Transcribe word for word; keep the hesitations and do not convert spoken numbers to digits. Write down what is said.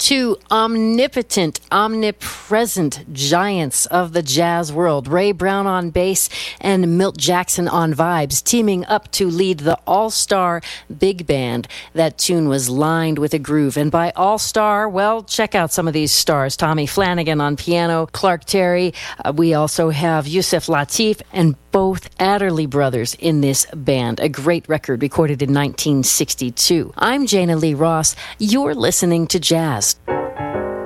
two omnipotent, omnipresent giants of the jazz world, Ray Brown on bass and Milt Jackson on vibes, teaming up to lead the all-star big band. That tune was lined with a groove. And by all-star, well, check out some of these stars. Tommy Flanagan on piano, Clark Terry. Uh, we also have Yusef Lateef and both Adderley brothers in this band. A great record recorded in nineteen sixty-two. I'm Jana Lee Ross. You're listening to Jazz.